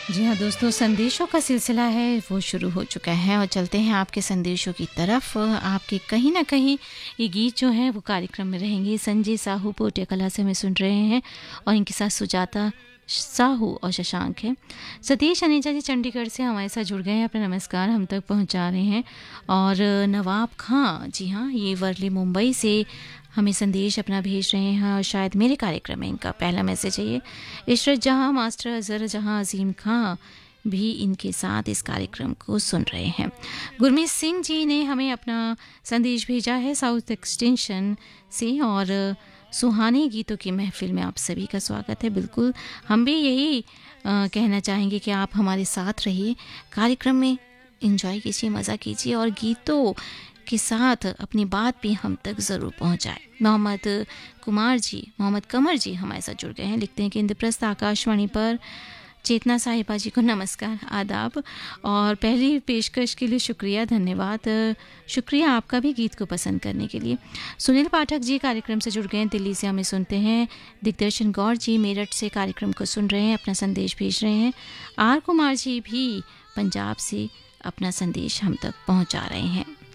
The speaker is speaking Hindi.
जी हाँ दोस्तों, संदेशों का सिलसिला है वो शुरू हो चुका है और चलते हैं आपके संदेशों की तरफ। आपके कहीं ना कहीं ये गीत जो है वो कार्यक्रम में रहेंगे। संजय साहू पोटिया कला से हमें सुन रहे हैं और इनके साथ सुजाता साहू और शशांक है। सतीश अनेजा जी चंडीगढ़ से हमारे साथ जुड़ गए हैं, अपना नमस्कार हम तक पहुंचा रहे हैं। और नवाब खां, जी हाँ, ये वर्ली मुंबई से हमें संदेश अपना भेज रहे हैं और शायद मेरे कार्यक्रम में इनका पहला मैसेज है ये। इशरत जहां, मास्टर अजहर जहां, अजीम खां भी इनके साथ इस कार्यक्रम को सुन रहे हैं। गुरमीत सिंह जी ने हमें अपना संदेश भेजा है साउथ एक्सटेंशन से और सुहाने गीतों की महफिल में आप सभी का स्वागत है। बिल्कुल, हम भी यही कहना चाहेंगे कि आप हमारे साथ रहिए, कार्यक्रम में एंजॉय कीजिए, मज़ा कीजिए और गीतों के साथ अपनी बात भी हम तक ज़रूर पहुंचाएं। मोहम्मद कमर जी हमारे साथ जुड़ गए हैं, लिखते हैं कि इंद्रप्रस्थ आकाशवाणी पर चेतना साहिबा जी को नमस्कार, आदाब और पहली पेशकश के लिए शुक्रिया, धन्यवाद। शुक्रिया आपका भी गीत को पसंद करने के लिए। सुनील पाठक जी कार्यक्रम से जुड़ गए हैं, दिल्ली से हमें सुनते हैं। दिग्दर्शन गौर जी मेरठ से कार्यक्रम को सुन रहे हैं, अपना संदेश भेज रहे हैं। आर कुमार जी भी पंजाब से अपना संदेश हम तक पहुंचा रहे हैं।